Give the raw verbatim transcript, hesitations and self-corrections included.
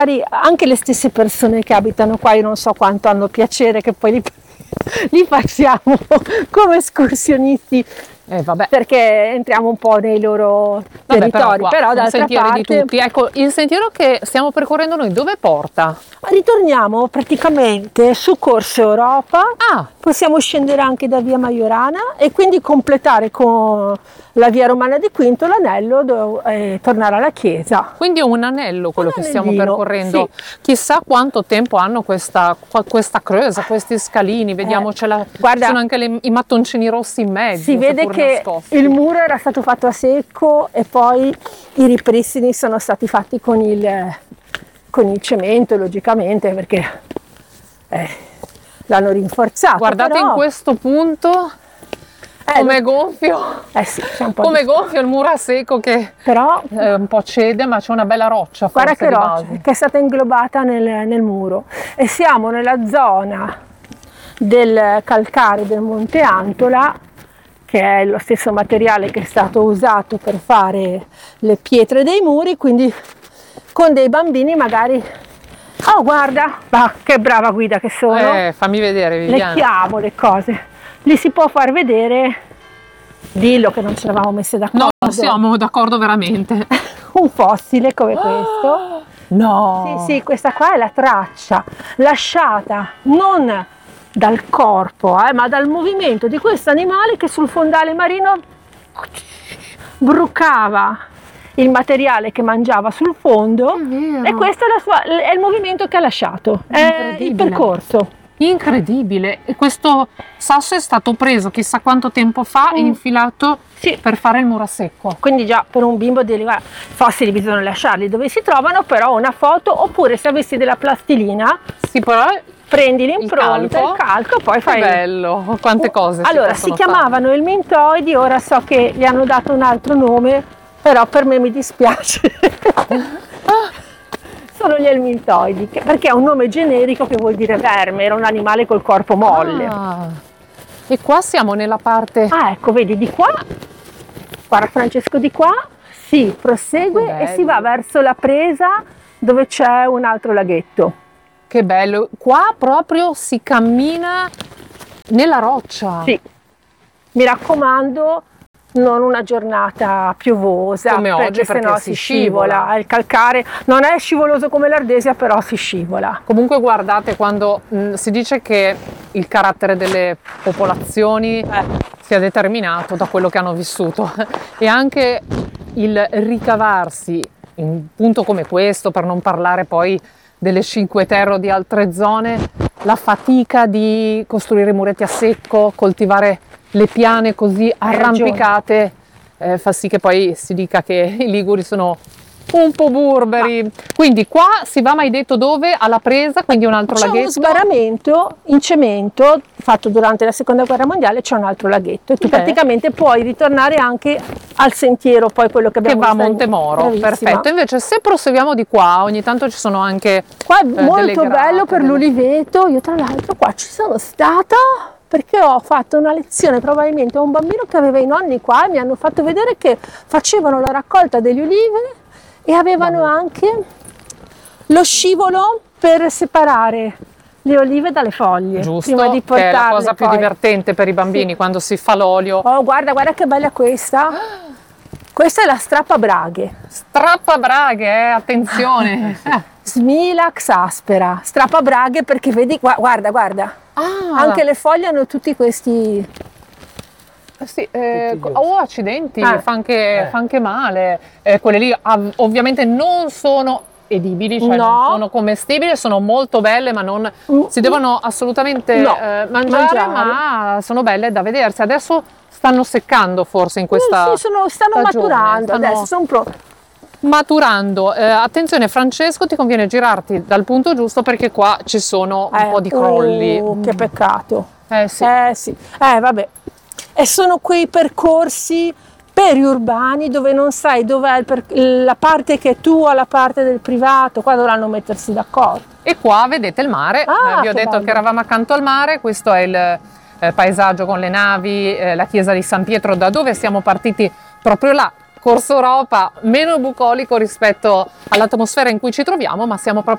anche le stesse persone che abitano qua, io non so quanto hanno piacere che poi li, li facciamo come escursionisti. Eh, vabbè. Perché entriamo un po' nei loro vabbè, territori, però, però d'altra sentieri parte di tutti. Ecco, il sentiero che stiamo percorrendo noi dove porta? Ritorniamo praticamente su Corso Europa, ah. possiamo scendere anche da via Maiorana e quindi completare con la via Romana di Quinto l'anello e tornare alla chiesa. Quindi è un anello quello un che stiamo anellino, percorrendo. Sì. Chissà quanto tempo hanno questa, questa creusa, questi scalini, vediamo, eh, la, guarda, ci sono anche le, i mattoncini rossi in mezzo. Si vede che nascosti. Il muro era stato fatto a secco e poi i ripristini sono stati fatti con il, con il cemento, logicamente, perché eh, l'hanno rinforzato. Guardate però... in questo punto eh, come è gonfio, eh sì, c'è un po' come di... gonfio il muro a secco che però, eh, un po' cede, ma c'è una bella roccia. Guarda che di roccia base. che è stata inglobata nel, nel muro e siamo nella zona del calcare del Monte Antola, che è lo stesso materiale che è stato usato per fare le pietre dei muri, quindi con dei bambini magari... Oh guarda, bah, che brava guida che sono! Eh, fammi vedere, Viviana. Le chiamo le cose, li si può far vedere, dillo che non ci eravamo messe d'accordo. No, non siamo d'accordo veramente. Un fossile come questo. No! Sì, sì, questa qua è la traccia lasciata non dal corpo, eh, ma dal movimento di questo animale che sul fondale marino brucava il materiale che mangiava sul fondo, e questo è, la sua, è il movimento che ha lasciato, è il percorso. Incredibile! E questo sasso è stato preso chissà quanto tempo fa mm. e infilato sì. per fare il muro a secco. Quindi già per un bimbo di guarda, fossili bisogna lasciarli dove si trovano, però una foto, oppure se avessi della plastilina, sì, però prendi l'impronta, il, il calco e poi fai... Che bello, quante cose allora si si chiamavano fare. Elmintoidi, ora so che gli hanno dato un altro nome, però per me mi dispiace. Sono gli elmintoidi, perché è un nome generico che vuol dire verme, era un animale col corpo molle. Ah, e qua siamo nella parte... Ah, ecco, vedi, di qua, guarda Francesco, di qua si prosegue e si va verso la presa dove c'è un altro laghetto. Che bello, qua proprio si cammina nella roccia. Sì, mi raccomando, non una giornata piovosa, come perché, oggi, perché sennò si si scivola. scivola. Il calcare non è scivoloso come l'Ardesia, però si scivola. Comunque guardate, quando mh, si dice che il carattere delle popolazioni eh. sia determinato da quello che hanno vissuto e anche il ricavarsi in un punto come questo, per non parlare poi delle Cinque Terre o di altre zone, la fatica di costruire muretti a secco, coltivare le piane così arrampicate, eh, fa sì che poi si dica che i liguri sono un po' burberi. Ma quindi qua si va, mai detto dove? Alla presa, quindi un altro c'è laghetto. C'è uno sbarramento in cemento fatto durante la seconda guerra mondiale, c'è un altro laghetto e tu Beh. praticamente puoi ritornare anche al sentiero, poi quello che abbiamo visto. Che va a Montemoro, in... perfetto. Invece se proseguiamo di qua, ogni tanto ci sono anche qua è eh, molto bello per delle... l'uliveto. Io tra l'altro qua ci sono stata perché ho fatto una lezione probabilmente a un bambino che aveva i nonni qua e mi hanno fatto vedere che facevano la raccolta degli ulive e avevano Vabbè. anche lo scivolo per separare le olive dalle foglie. Giusto, prima di che è la cosa più poi. divertente per i bambini, sì. quando si fa l'olio. Oh, guarda, guarda che bella questa. Questa è la strappabraghe. Strappabraghe, eh, attenzione. Smilax aspera. Strappabraghe perché vedi, guarda, guarda. Ah. Anche le foglie hanno tutti questi... Sì, eh, oh accidenti, ah. fa, anche, eh. fa anche male. Eh, quelle lì ov- ovviamente non sono edibili, cioè no. non sono commestibili, sono molto belle, ma non mm. si devono assolutamente no. eh, mangiare, mangiare, ma sono belle da vedersi. Adesso stanno seccando forse in questa sì, sono, stanno stagione. maturando, stanno adesso sono pronti. Maturando. Eh, attenzione Francesco, ti conviene girarti dal punto giusto perché qua ci sono un eh, po' di crolli. Oh, che peccato. Eh sì. Eh sì. Eh vabbè. E sono quei percorsi periurbani dove non sai dov'è la parte che è tua, la parte del privato, qua dovranno mettersi d'accordo. E qua vedete il mare, ah, eh, vi ho detto bello. che eravamo accanto al mare, questo è il eh, paesaggio con le navi, eh, la chiesa di San Pietro, da dove siamo partiti proprio là, Corso Europa, meno bucolico rispetto all'atmosfera in cui ci troviamo, ma siamo proprio